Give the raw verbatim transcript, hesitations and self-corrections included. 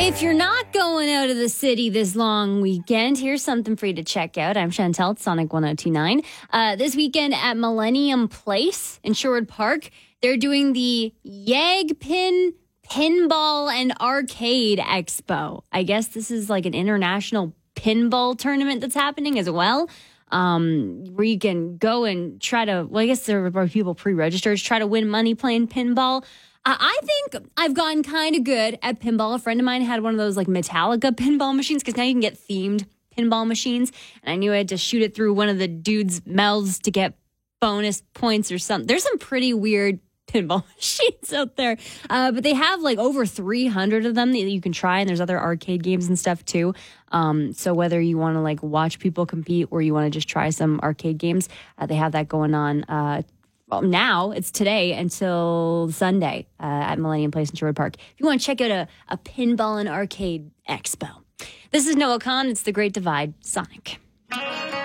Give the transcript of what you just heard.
If you're not going out of the city this long weekend, here's something for you to check out. I'm Chantel at Sonic one oh two point nine. Uh, this weekend at Millennium Place in Sherwood Park, they're doing the Yagpin Pinball and Arcade Expo. I guess this is like an international pinball tournament that's happening as well. Um, where you can go and try to, well, I guess there are people pre-registered, try to win money playing pinball. Uh, I think I've gotten kind of good at pinball. A friend of mine had one of those like Metallica pinball machines because now you can get themed pinball machines. And I knew I had to shoot it through one of the dude's mouths to get bonus points or something. There's some pretty weird pinball machines out there. Uh, but they have like over three hundred of them that you can try. And there's other arcade games and stuff too. Um, so whether you want to like watch people compete or you want to just try some arcade games, uh, they have that going on. Uh, Well, now it's today until Sunday uh, at Millennium Place in Sherwood Park. If you want to check out a, a pinball and arcade expo. This is Noah Khan. It's The Great Divide. Sonic.